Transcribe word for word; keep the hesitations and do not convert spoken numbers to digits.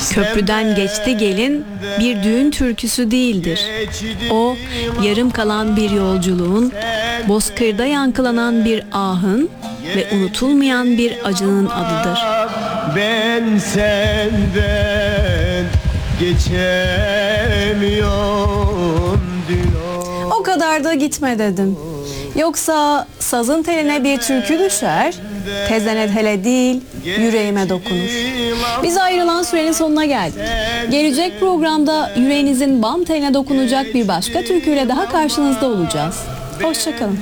Köprüden geçti gelin bir düğün türküsü değildir. O, yarım kalan bir yolculuğun, bozkırda yankılanan bir ahın ve unutulmayan bir acının adıdır. Ben senden geçemiyorum dün. O kadar da gitme dedim. Yoksa sazın teline bir türkü düşer, tezene hele değil, yüreğime dokunur. Biz ayrılan sürenin sonuna geldik. Gelecek programda yüreğinizin bam teline dokunacak bir başka türküyle daha karşınızda olacağız. Hoşça kalın.